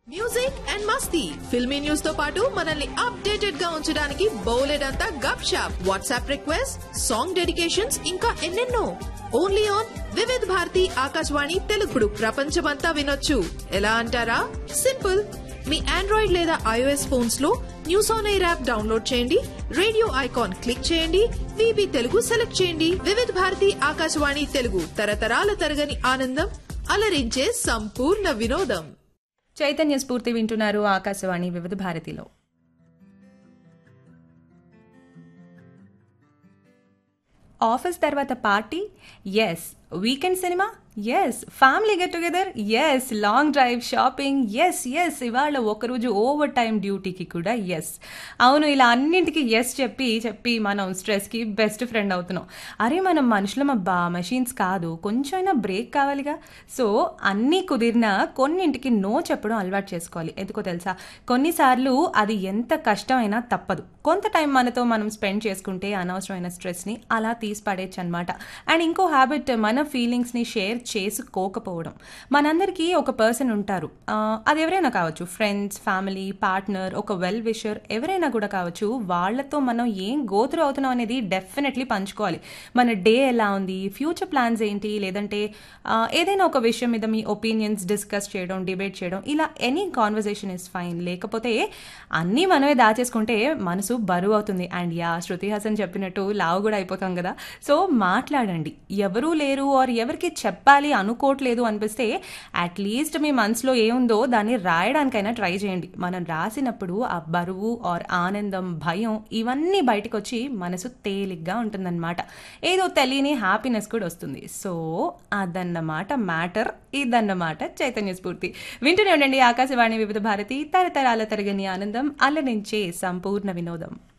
Music and Masti filmy news తో పాటు మనల్ని అప్డేటెడ్ గా ఉంచడానికి బౌలెడంతా గప్ shop WhatsApp request song dedications ఇంకా ఎన్నెన్నో ఓన్లీ ఆన్ వివిధ్ భారతి ఆకాశవాణి తెలుగుడు ప్రపంచమంతా వినొచ్చు ఎలా అంటారా సింపుల్ మీ ఆండ్రాయిడ్ లేదా ఐఓఎస్ ఫోన్స్ లో news on air app download చేయండి రేడియో ఐకాన్ క్లిక్ చేయండి విబి తెలుగు సెలెక్ట్ చేయండి వివిధ భారతి ఆకాశవాణి తెలుగు తరతరాల తరగని ఆనందం అలరించే సంపూర్ణ వినోదం. చైతన్య స్ఫూర్తి వింటున్నారు ఆకాశవాణి వివిధ భారతిలో. ఆఫీస్ తర్వాత party, yes. Weekend cinema, yes. Family get together, yes. Long drive, shopping, yes. ఇవాళ ఒకరోజు ఓవర్ టైం డ్యూటీకి కూడా ఎస్. అవును, ఇలా అన్నింటికి ఎస్ చెప్పి మనం స్ట్రెస్కి బెస్ట్ ఫ్రెండ్ అవుతున్నాం. అరే మనం మనుషులం అబ్బా, మెషిన్స్ కాదు, కొంచెమైనా బ్రేక్ కావాలిగా. సో అన్నీ కుదిరినా కొన్నింటికి నో చెప్పడం అలవాటు చేసుకోవాలి. ఎందుకో తెలుసా, కొన్నిసార్లు అది ఎంత కష్టమైనా తప్పదు. కొంత టైం మనతో మనం స్పెండ్ చేసుకుంటే అనవసరమైన స్ట్రెస్ని అలా తీసి పడేయచ్చు అనమాట. అండ్ ఇంకో హ్యాబిట్, మన ఫీలింగ్స్ని షేర్ చేసుకోకపోవడం. మనందరికీ ఒక పర్సన్ ఉంటారు, అది ఎవరైనా కావచ్చు, ఫ్రెండ్స్, ఫ్యామిలీ, పార్ట్నర్, ఒక వెల్ విషర్, ఎవరైనా కూడా కావచ్చు. వాళ్ళతో మనం ఏం గోత్రు అవుతున్నాం అనేది డెఫినెట్లీ పంచుకోవాలి. మన డే ఎలా ఉంది, ఫ్యూచర్ ప్లాన్స్ ఏంటి, లేదంటే ఏదైనా ఒక విషయం మీద మీ ఒపీనియన్స్ డిస్కస్ చేయడం, డిబేట్ చేయడం, ఇలా ఎనీ కాన్వర్జేషన్ ఇస్ ఫైన్. లేకపోతే అన్నీ మనమే దాచేసుకుంటే మనసు బరువు అవుతుంది. అండ్ శృతి హాసన్ చెప్పినట్టు లావు కూడా అయిపోతాం కదా. సో మాట్లాడండి. ఎవరూ లేరు ఆర్ ఎవరికి చెప్పాలి అనుకోవట్లేదు అనిపిస్తే అట్లీస్ట్ మీ మనసులో ఏముందో దాన్ని రాయడానికైనా ట్రై చేయండి. మనం రాసినప్పుడు ఆ బరువు ఆర్ ఆనందం, భయం ఇవన్నీ బయటకు వచ్చి మనసు తేలిగ్గా ఉంటుందన్నమాట. ఏదో తెలియని హ్యాపీనెస్ కూడా వస్తుంది. సో అదన్నమాట మ్యాటర్, ఇదన్నమాట చైతన్య స్ఫూర్తి. వింటూనే ఉండండి ఆకాశవాణి వివిధ భారతి, తరతరాల తరగని ఆనందం, అలరించే సంపూర్ణ వినోదం.